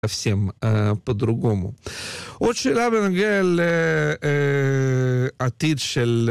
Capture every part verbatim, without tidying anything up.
совсем э, по-другому. עוד שאלה בנוגע לעתיד של,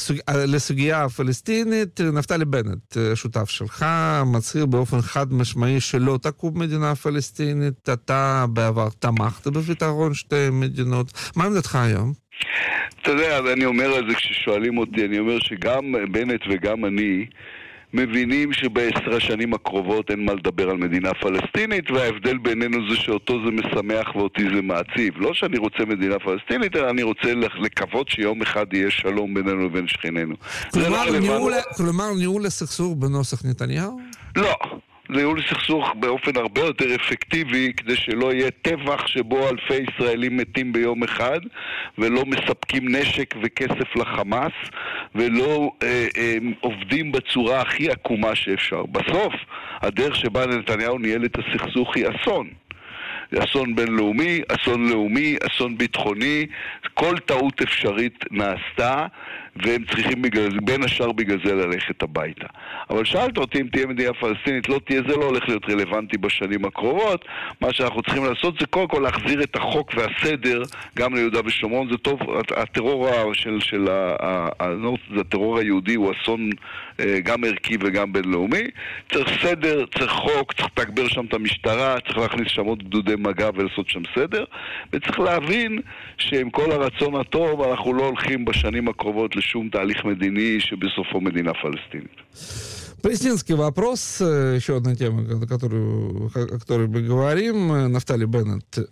לסוגיה הפלסטינית, נפתלי בנט, שותף שלך, מצהיר באופן חד משמעי שלא תקום מדינה פלסטינית, אתה בעבר תמכת בפתרון שתי מדינות, מה עמדתך היום? אתה יודע, אני אומר על זה כששואלים אותי, אני אומר שגם בנט וגם אני מבינים שבעשר השנים הקרובות אין מה לדבר על מדינה פלסטינית, וההבדל בינינו זה שאותו זה משמח ואותי זה מעציב. לא שאני רוצה מדינה פלסטינית, אלא אני רוצה לקוות שיום אחד יהיה שלום בינינו לבין שכנינו. כלומר, ניהול, כלומר ניהול הסכסוך בנוסח נתניהו? לא. ניהול סכסוך באופן הרבה יותר אפקטיבי, כדי שלא יהיה טבח שבו אלפי ישראלים מתים ביום אחד ולא מספקים נשק וכסף לחמאס ולא אה, אה, עובדים בצורה הכי עקומה שאפשר. בסוף הדרך שבה נתניהו ניהל את הסכסוך היא אסון. אסון בינלאומי, אסון לאומי, אסון ביטחוני, כל טעות אפשרית נעשתה, והם צריכים בגלל, בין השאר בגלל זה ללכת הביתה. אבל שאלת אותי אם תהיה מדינה פלסטינית, לא תהיה, זה לא הולך להיות רלוונטי בשנים הקרובות. מה שאנחנו צריכים לעשות זה קודם כל להחזיר את החוק והסדר גם ליהודה ושומרון. זה טוב, הטרור של, של ה, ה, הטרור היהודי הוא אסון גם ערכי וגם בינלאומי. צריך סדר, צריך חוק, צריך לתגבר שם את המשטרה, צריך להכניס שם עוד גדודי מגע ולעשות שם סדר, וצריך להבין שעם כל הרצון הטוב אנחנו לא הולכים בשנים הקרובות לשום תהליך מדיני שבסופו מדינה פלסטינית. Палестинский вопрос, еще одна тема, о которой, о которой мы говорим. Нафтали Беннет э,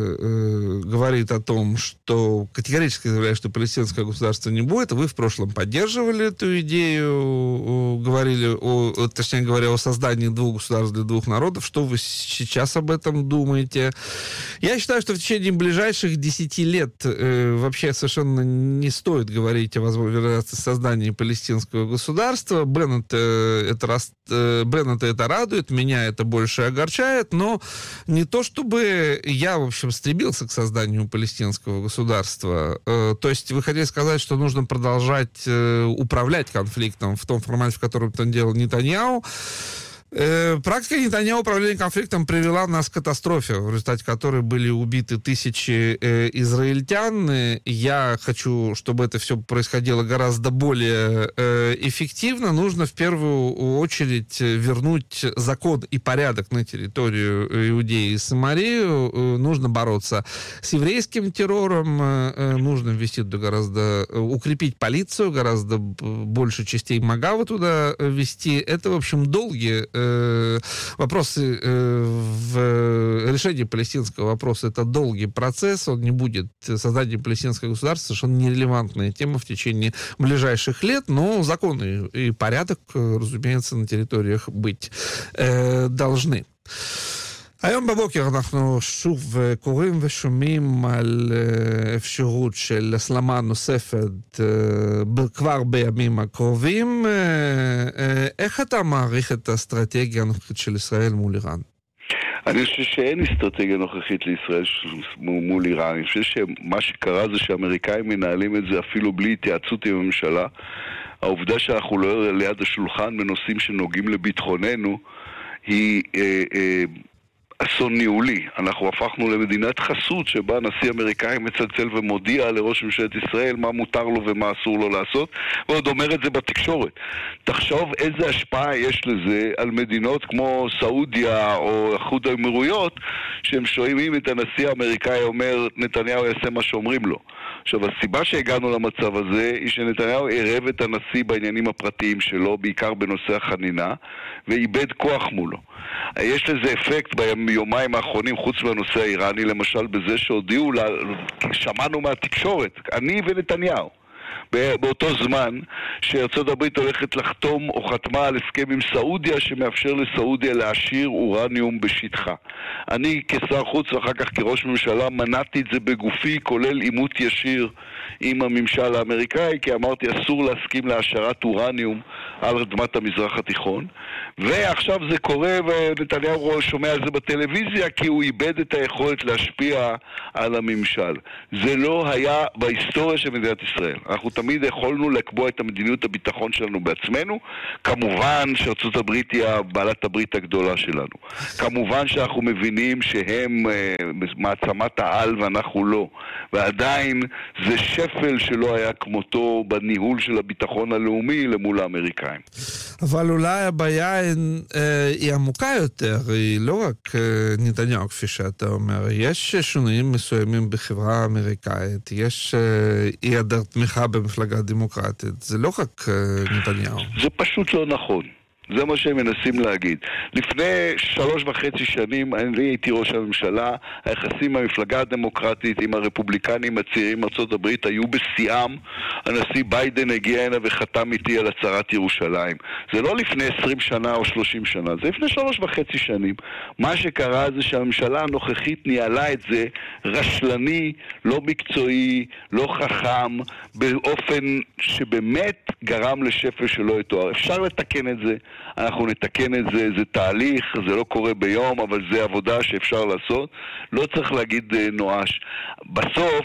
э, говорит о том, что категорически заявляет, что палестинское государство не будет. Вы в прошлом поддерживали эту идею, говорили о, точнее говоря, о создании двух государств для двух народов. Что вы сейчас об этом думаете? Я считаю, что в течение ближайших десяти лет э, вообще совершенно не стоит говорить о возможности создания палестинского государства. Беннет э, Это, Беннета это радует, меня это больше огорчает, но не то чтобы я, в общем, стремился к созданию палестинского государства. То есть вы хотели сказать, что нужно продолжать управлять конфликтом в том формате, в котором это делал Нетаньяху. Практика Нетаньяху управления конфликтом привела нас к катастрофе, в результате которой были убиты тысячи э, израильтян. Я хочу, чтобы это все происходило гораздо более э, эффективно. Нужно в первую очередь вернуть закон и порядок на территорию Иудеи и Самарию. Э, нужно бороться с еврейским террором. Э, нужно ввести туда гораздо... укрепить полицию, гораздо больше частей Магавы туда ввести. Это, в общем, долгие вопросы в решении палестинского вопроса — это долгий процесс, он не будет, создание палестинского государства совершенно нерелевантная тема в течение ближайших лет, но законы и порядок, разумеется, на территориях быть э, должны. היום בבוקר אנחנו שוב קוראים ושומעים על אפשרות של הסלמה נוספת כבר בימים הקרובים. איך אתה מעריך את האסטרטגיה הנוכחית של ישראל מול איראן? אני חושב שאין אסטרטגיה נוכחית לישראל מול איראן. אני חושב שמה שקרה זה שהאמריקאים מנהלים את זה אפילו בלי התייעצות עם הממשלה. העובדה שאנחנו לא ליד השולחן בנושאים שנוגעים לביטחוננו היא... אה, אה, אסון ניהולי. אנחנו הפכנו למדינת חסות שבה נשיא אמריקאי מצלצל ומודיע לראש ממשלת ישראל מה מותר לו ומה אסור לו לעשות, ועוד אומר את זה בתקשורת. תחשוב איזה השפעה יש לזה על מדינות כמו סעודיה או איחוד האמירויות, שהם שומעים את הנשיא האמריקאי אומר נתניהו יעשה מה שאומרים לו. עכשיו, הסיבה שהגענו למצב הזה היא שנתניהו ערב את הנשיא בעניינים הפרטיים שלו, בעיקר בנושא החנינה, ואיבד כוח מולו. יש לזה אפקט ביומיים האחרונים חוץ מהנושא האיראני, למשל בזה שהודיעו, שמענו מהתקשורת, אני ונתניהו, באותו זמן שארצות הברית הולכת לחתום או חתמה על הסכם עם סעודיה שמאפשר לסעודיה להשאיר אורניום בשטחה. אני כשר חוץ ואחר כך כראש ממשלה מנעתי את זה בגופי, כולל אימות ישיר עם הממשל האמריקאי, כי אמרתי אסור להסכים להשארת אורניום על אדמת המזרח התיכון, ועכשיו זה קורה ונתניהו שומע על זה בטלוויזיה כי הוא איבד את היכולת להשפיע על הממשל. זה לא היה בהיסטוריה של מדינת ישראל. אנחנו תמיד יכולנו לקבוע את המדיניות הביטחון שלנו בעצמנו. כמובן שארצות הברית היא בעלת הברית הגדולה שלנו. כמובן שאנחנו מבינים שהם מעצמת העל ואנחנו לא. ועדיין זה שפל שלא היה כמותו בניהול של הביטחון הלאומי למול האמריקאים. אבל אולי הבעיה היא עמוקה יותר, היא לא רק נתניהו כפי שאתה אומר, יש שינויים מסוימים בחברה האמריקאית, יש אי היעדר תמיכה במפלגה דמוקרטית, זה לא רק נתניהו. זה פשוט לא נכון. זה מה שהם מנסים להגיד. לפני שלוש וחצי שנים אני הייתי ראש הממשלה, היחסים מהמפלגה הדמוקרטית עם הרפובליקנים הצעירים מארצות הברית היו בשיאם. הנשיא ביידן הגיע הנה וחתם איתי על הצהרת ירושלים. זה לא לפני עשרים שנה או שלושים שנה, זה לפני שלוש וחצי שנים. מה שקרה זה שהממשלה הנוכחית ניהלה את זה רשלני, לא מקצועי, לא חכם, באופן שבאמת גרם לשפל שלא יתואר. אפשר לתקן את זה, אנחנו נתקן את זה, זה תהליך, זה לא קורה ביום, אבל זה עבודה שאפשר לעשות. לא צריך להגיד נואש. בסוף,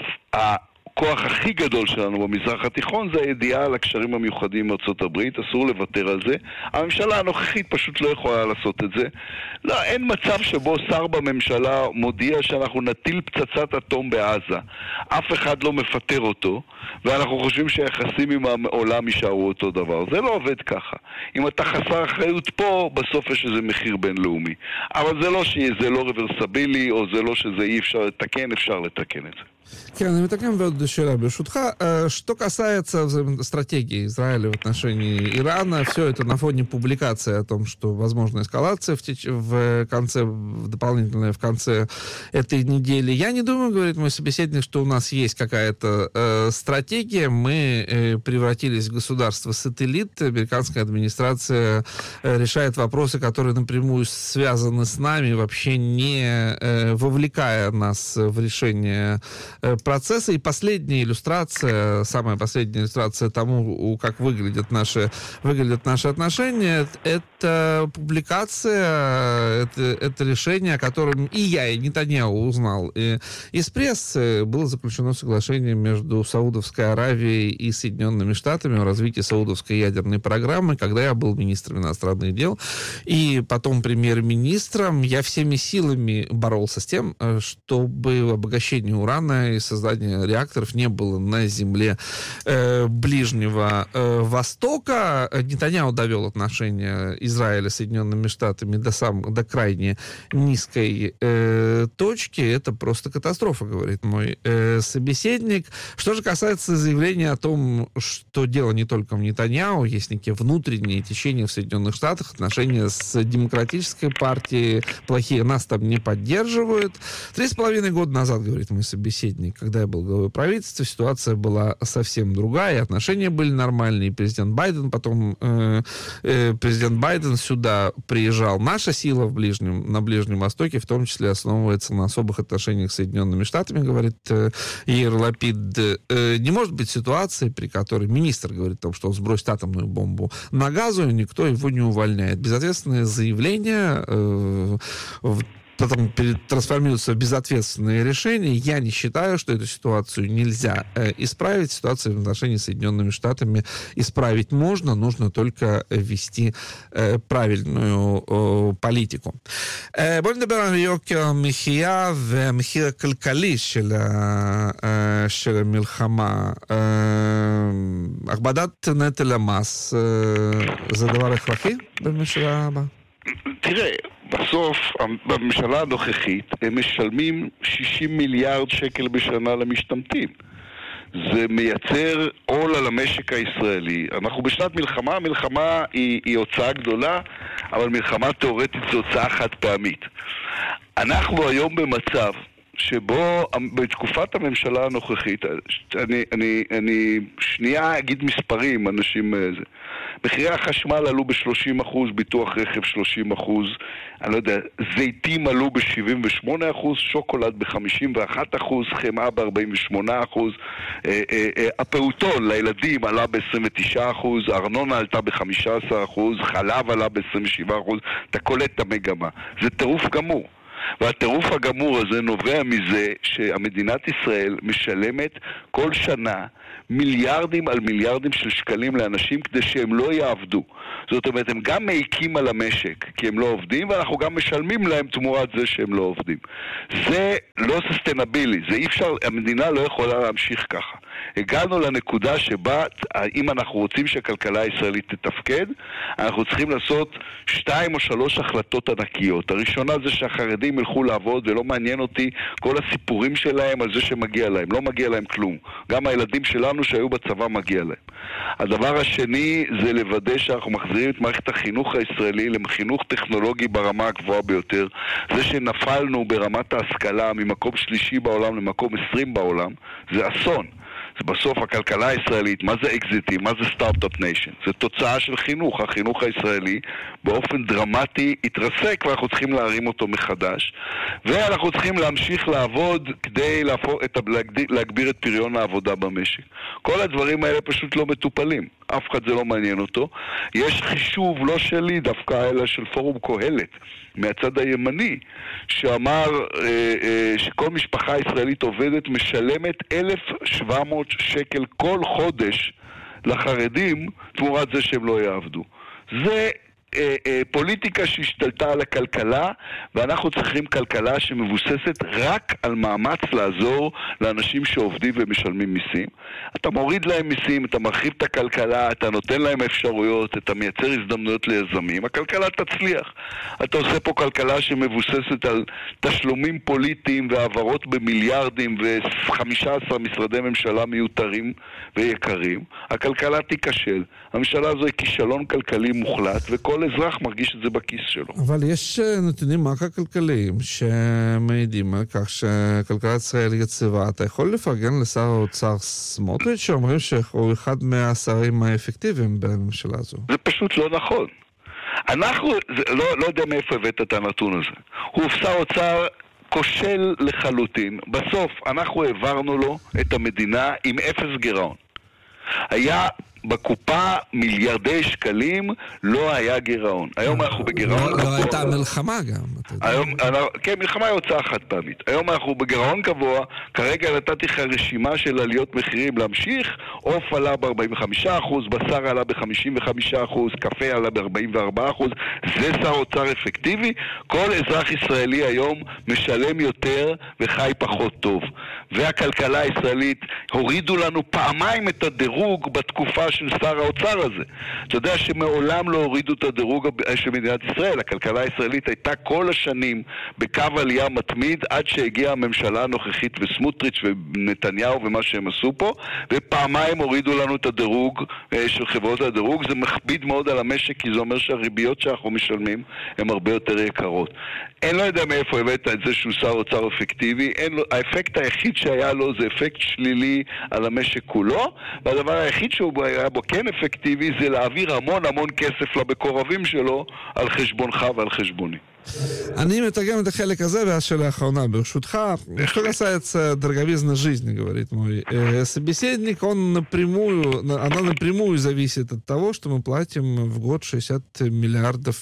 הכוח הכי גדול שלנו במזרח התיכון זה הידיעה על הקשרים המיוחדים מארצות הברית, אסור לוותר על זה. הממשלה הנוכחית פשוט לא יכולה לעשות את זה. לא, אין מצב שבו שר בממשלה מודיע שאנחנו נטיל פצצת אטום בעזה. אף אחד לא מפטר אותו, ואנחנו חושבים שהיחסים עם העולם יישארו אותו דבר. זה לא עובד ככה. אם אתה חסר אחריות פה, בסוף יש איזה מחיר בינלאומי. אבל זה לא שזה לא רוורסבילי, או זה לא שזה אי אפשר לתקן, אפשר לתקן את זה. כן, אני מתקן ועוד שאלה ברשותך. Что касается стратегии Израиля в отношении Ирана, все это на фоне публикации о том, что возможна эскалация в, теч... в конце, в дополнительная в конце этой недели. Я не думаю, говорит мой собеседник, что у нас есть какая-то э, стратегия. Мы э, превратились в государство-сателлит. Американская администрация э, решает вопросы, которые напрямую связаны с нами, вообще не э, вовлекая нас в решение процесса. И последняя иллюстрация, самая последняя иллюстрация тому, как выглядят наши, выглядят наши отношения, это публикация, это, это решение, о котором и я, и Нетаньяху узнал и, из прессы. Было заключено соглашение между Саудовской Аравией и Соединенными Штатами о развитии саудовской ядерной программы, когда я был министром иностранных дел и потом премьер-министром. Я всеми силами боролся с тем, чтобы обогащение урана и создание реакторов не было на земле э, Ближнего э, Востока. Нетаньяху довел отношения Израиля с Соединенными Штатами до, сам, до крайне низкой э, точки. Это просто катастрофа, говорит мой э, собеседник. Что же касается заявления о том, что дело не только в Нетаньяху, есть некие внутренние течения в Соединенных Штатах, отношения с демократической партией плохие, нас там не поддерживают. Три с половиной года назад, говорит мой собеседник, когда я был главой правительства, ситуация была совсем другая, отношения были нормальные. Президент Байден потом, э, э, президент Байден сюда приезжал. Наша сила в Ближнем, на Ближнем Востоке, в том числе, основывается на особых отношениях с Соединенными Штатами, говорит э, Яир Лапид. Э, не может быть ситуации, при которой министр говорит о том, что он сбросит атомную бомбу на Газу, и никто его не увольняет. Безответственное заявление э, в потом трансформируется в безответственные решения. Я не считаю, что эту ситуацию нельзя э, исправить. Ситуацию в отношении с Соединенными Штатами исправить можно, нужно только вести э, правильную э, политику. בואו נדבר על יוקר המחיה והמחיר הכלכלי של, ה, של המלחמה. הכבדת נטל המס זה דבר הכרחי בממשלה הבאה? תראה, בסוף, בממשלה הנוכחית, הם משלמים שישים מיליארד שקל בשנה למשתמטים. זה מייצר עול על המשק הישראלי. אנחנו בשנת מלחמה, מלחמה היא, היא הוצאה גדולה, אבל מלחמה תיאורטית זו הוצאה חד פעמית. אנחנו היום במצב שבו בתקופת הממשלה הנוכחית, אני, אני, אני שנייה אגיד מספרים, אנשים זה. מחירי החשמל עלו ב-שלושים אחוז, ביטוח רכב שלושים אחוז, אני לא יודע, זיתים עלו ב-שבעים ושמונה אחוז, שוקולד ב-חמישים ואחד אחוז, חמאה ב-ארבעים ושמונה אחוז, אה, אה, אה, הפעוטון לילדים עלה ב-עשרים ותשעה אחוז, הארנונה עלתה ב-חמישה עשר אחוז, חלב עלה ב-עשרים ושבעה אחוז, אתה קולט את המגמה. זה טירוף גמור. והטירוף הגמור הזה נובע מזה שהמדינת ישראל משלמת כל שנה מיליארדים על מיליארדים של שקלים לאנשים כדי שהם לא יעבדו. זאת אומרת, הם גם מעיקים על המשק כי הם לא עובדים, ואנחנו גם משלמים להם תמורת זה שהם לא עובדים. זה לא ססטנבילי, זה אי אפשר, המדינה לא יכולה להמשיך ככה. הגענו לנקודה שבה, אם אנחנו רוצים שהכלכלה הישראלית תתפקד, אנחנו צריכים לעשות שתיים או שלוש החלטות ענקיות. הראשונה זה שהחרדים ילכו לעבוד, ולא מעניין אותי כל הסיפורים שלהם על זה שמגיע להם. לא מגיע להם כלום. גם הילדים שלנו שהיו בצבא מגיע להם. הדבר השני זה לוודא שאנחנו מחזירים את מערכת החינוך הישראלי לחינוך טכנולוגי ברמה הגבוהה ביותר. זה שנפלנו ברמת ההשכלה ממקום שלישי בעולם למקום עשרים בעולם, זה אסון. זה בסוף הכלכלה הישראלית, מה זה אקזיטים, מה זה סטארט-אפ ניישן? זה תוצאה של חינוך. החינוך הישראלי באופן דרמטי התרסק ואנחנו צריכים להרים אותו מחדש, ואנחנו צריכים להמשיך לעבוד כדי להפוך, את, להגדיר, להגביר את פריון העבודה במשק. כל הדברים האלה פשוט לא מטופלים. אף אחד זה לא מעניין אותו. יש חישוב לא שלי דווקא, אלא של פורום קהלת מהצד הימני, שאמר אה, אה, שכל משפחה ישראלית עובדת משלמת אלף ושבע מאות שקל כל חודש לחרדים תמורת זה שהם לא יעבדו. זה אה, אה, פוליטיקה שהשתלטה על הכלכלה, ואנחנו צריכים כלכלה שמבוססת רק על מאמץ לעזור לאנשים שעובדים ומשלמים מיסים. אתה מוריד להם מיסים, אתה מרחיב את הכלכלה, אתה נותן להם אפשרויות, אתה מייצר הזדמנויות ליזמים, הכלכלה תצליח. אתה עושה פה כלכלה שמבוססת על תשלומים פוליטיים והעברות במיליארדים ו-חמישה עשר משרדי ממשלה מיותרים ויקרים. הכלכלה תיכשל. הממשלה הזו היא כישלון כלכלי מוחלט, וכל אזרח מרגיש את זה בכיס שלו. אבל יש נתונים מקרו-כלכליים שמעידים על כך שכלכלת ישראל יציבה. אתה יכול לפרגן לשר האוצר סמוטריץ' שאומרים שהוא אחד מהשרים האפקטיביים בממשלה הזו? זה פשוט לא נכון. אנחנו, זה, לא, לא יודע מאיפה הבאת את הנתון הזה. הוא שר אוצר כושל לחלוטין. בסוף אנחנו העברנו לו את המדינה עם אפס גירעון. היה בקופה מיליארדי שקלים, לא היה גירעון. היום אנחנו בגירעון... לא הייתה מלחמה גם. היום, כן, מלחמה היא הוצאה חד פעמית. היום אנחנו בגירעון גבוה, כרגע נתתי לך רשימה של עליות מחירים להמשיך, עוף עלה ב-ארבעים וחמישה אחוז, בשר עלה ב-חמישים וחמישה אחוז, קפה עלה ב-ארבעים וארבעה אחוז, זה שר אוצר אפקטיבי. כל אזרח ישראלי היום משלם יותר וחי פחות טוב. והכלכלה הישראלית הורידו לנו פעמיים את הדירוג בתקופה של שר האוצר הזה. אתה יודע שמעולם לא הורידו את הדירוג של מדינת ישראל. הכלכלה הישראלית הייתה כל השנים בקו עלייה מתמיד עד שהגיעה הממשלה הנוכחית וסמוטריץ' ונתניהו ומה שהם עשו פה, ופעמיים הורידו לנו את הדירוג של חברות הדירוג. זה מכביד מאוד על המשק, כי זה אומר שהריביות שאנחנו משלמים הן הרבה יותר יקרות. אין לא יודע מאיפה הבאת את זה שהוא שר אוצר אפקטיבי. אין לו, האפקט היחיד שהיה לו זה אפקט שלילי על המשק כולו, והדבר היחיד שהוא היה בו כן אפקטיבי זה להעביר המון המון כסף לבקורבים שלו על חשבונך ועל חשבוני. אני מתרגם את החלק הזה, והשאלה האחרונה, ברשותך. Что касается дороговизны жизни, говорит мой собеседник, он напрямую, она напрямую зависит от того, что мы платим в год шестьдесят миллиардов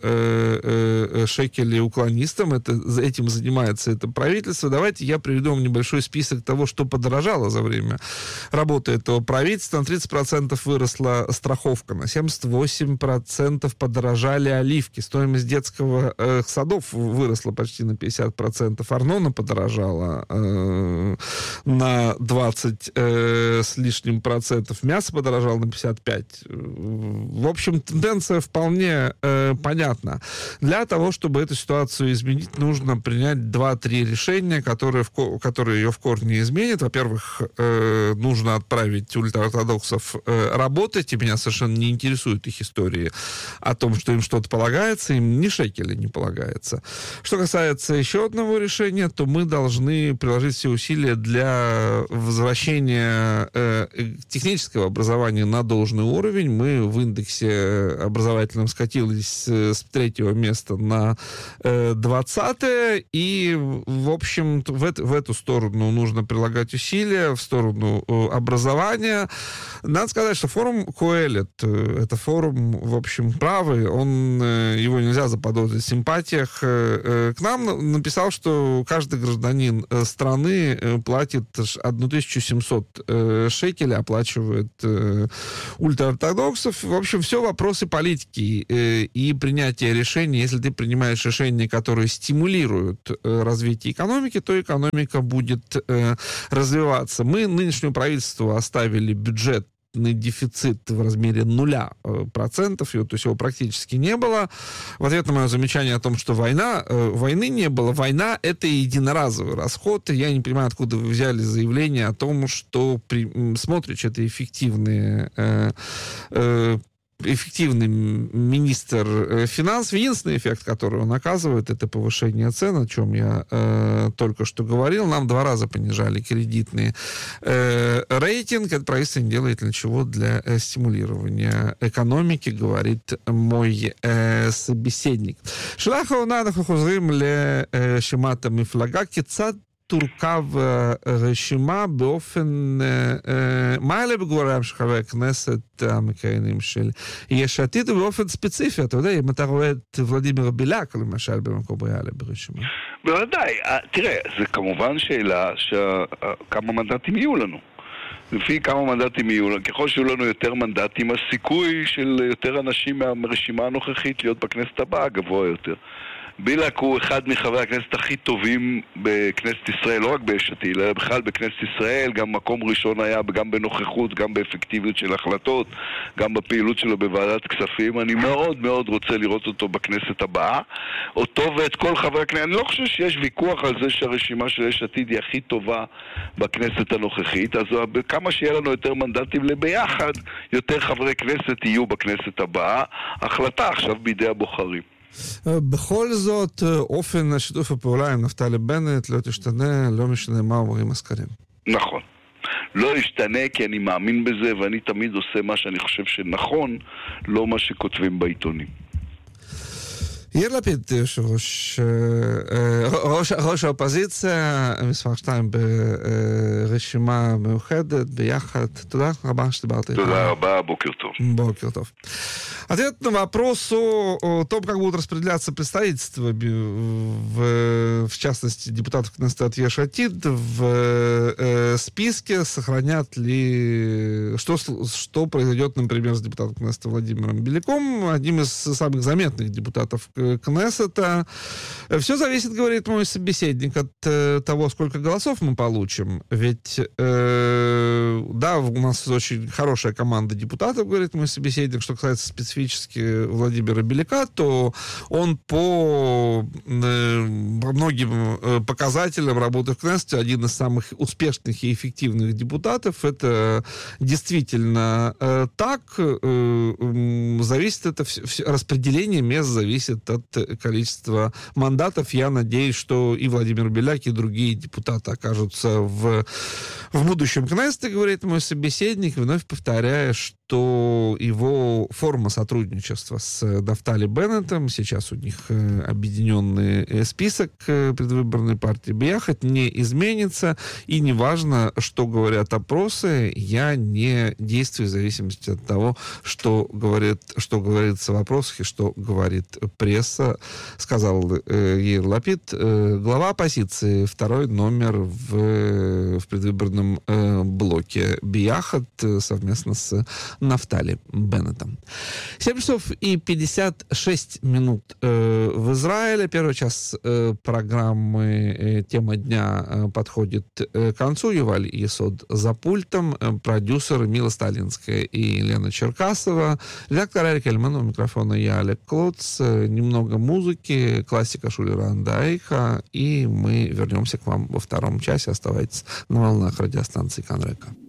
шекелей уклонистам. Это, этим занимается это правительство. Давайте я приведу вам небольшой список того, что подорожало за время работы этого правительства. На тридцать процентов выросла страховка, на семьдесят восемь процентов подорожали оливки. Стоимость детского садов выросла почти на пятьдесят процентов. Арнона подорожала э, на двадцать э, с лишним процентов. Мясо подорожало на пятьдесят пять. В общем, тенденция вполне э, понятна. Для того, чтобы эту ситуацию изменить, нужно принять два-три решения, которые, в, которые ее в корне изменят. Во-первых, э, нужно отправить ультраортодоксов э, работать, и меня совершенно не интересуют их истории о том, что им что-то полагается. Им ни шекеля не полагается. полагается. Что касается еще одного решения, то мы должны приложить все усилия для возвращения э, технического образования на должный уровень. Мы в индексе образовательном скатились с третьего места на э, двадцатое, и, в общем, в, это, в эту сторону нужно прилагать усилия, в сторону э, образования. Надо сказать, что форум Коэлет, э, это форум, в общем, правый, он, э, его нельзя заподозрить в симпатиях э, э, к нам, написал, что каждый гражданин э, страны э, платит тысячу семьсот э, шекелей, оплачивает э, ультраортодоксов. В общем, все вопросы политики э, и принятия решений. Если ты принимаешь решения, которые стимулируют э, развитие экономики, то экономика будет э, развиваться. Мы нынешнему правительству оставили бюджет дефицит в размере нуля процентов, то есть его практически не было. В ответ на мое замечание о том, что война, войны не было, война — это единоразовый расход. Я не понимаю, откуда вы взяли заявление о том, что при, Смотрич — это эффективные э, э, эффективный министр финансов. Единственный эффект, который он оказывает, это повышение цен, о чем я э, только что говорил. Нам два раза понижали кредитный э, рейтинг. Это правительство не делает ничего для э, стимулирования экономики, говорит мой э, собеседник. Шелаха унанаху хузрим ле шимата мифлага кицад תורכב רשימה באופן מה אלה בגורם של חברי הכנסת המכהנים של יש עתיד, ובאופן ספציפי, אתה יודע, אם אתה רואה את ולדימיר בליאק, למשל, במקום ריאלי ברשימה. בוודאי, תראה, זה כמובן שאלה כמה מנדטים יהיו לנו. לפי כמה מנדטים יהיו לנו, ככל שיהיו לנו יותר מנדטים, הסיכוי של יותר אנשים מהרשימה הנוכחית להיות בכנסת הבאה גבוה יותר. בילק הוא אחד מחברי הכנסת הכי טובים בכנסת ישראל, לא רק ביש עתיד, אלא בכלל בכנסת ישראל, גם מקום ראשון היה, גם בנוכחות, גם באפקטיביות של החלטות, גם בפעילות שלו בוועדת כספים. אני מאוד מאוד רוצה לראות אותו בכנסת הבאה, אותו ואת כל חברי הכנסת. אני לא חושב שיש ויכוח על זה שהרשימה של יש עתיד היא הכי טובה בכנסת הנוכחית, אז כמה שיהיה לנו יותר מנדטים לביחד, יותר חברי כנסת יהיו בכנסת הבאה. החלטה עכשיו בידי הבוחרים. בכל זאת, אופן השיתוף הפעולה עם נפתלי בנט לא תשתנה, לא משנה מה אומרים הסקרים. נכון. לא ישתנה כי אני מאמין בזה, ואני תמיד עושה מה שאני חושב שנכון, לא מה שכותבים בעיתונים. יאיר לפיד, יושב ראש, ראש, ראש האופוזיציה, מספר שתיים ברשימה מאוחדת, ביחד. תודה רבה שדיברת איתנו. תודה רבה, бокер טוב. Бокер тов. Ответ на вопрос о том, как будут распределяться представительства, в, в частности, депутатов Кнессета от Еш Атид, в э, списке, сохранят ли... Что, что произойдет, например, с депутатом Кнессета Владимиром Беляком, одним из самых заметных депутатов Кнессета. Все зависит, говорит мой собеседник, от э, того, сколько голосов мы получим. Ведь, э, да, у нас очень хорошая команда депутатов, говорит мой собеседник. Что касается специфически Владимира Беляка, то он по э, многим э, показателям работы в Кнессете один из самых успешных и эффективных депутатов. Это действительно э, так. Э, э, зависит это, все, распределение мест зависит от количества мандатов. Я надеюсь, что и Владимир Беляк, и другие депутаты окажутся в, в будущем Кнессете, говорит мой собеседник, вновь повторяя, что его форма сотрудничества с Нафтали Беннетом, сейчас у них объединенный список предвыборной партии Бияхат, не изменится, и неважно, что говорят опросы, я не действую в зависимости от того, что, говорит, что говорится в опросах и что говорит пресса, сказал э, Яир Лапид, э, глава оппозиции, второй номер в, в предвыборном э, блоке Бияхат э, совместно с Нафтали Беннетом. семь часов и пятьдесят шесть минут э, в Израиле. Первый час э, программы э, «Тема дня» э, подходит э, к концу. Юваль Есод за пультом, э, продюсеры Мила Сталинская и Лена Черкасова, редактор Арик Эльман, у микрофона я, Олег Клоц. Э, немного музыки, классика Шулера Андайха, и мы вернемся к вам во втором часе. Оставайтесь на волнах радиостанции Канрека.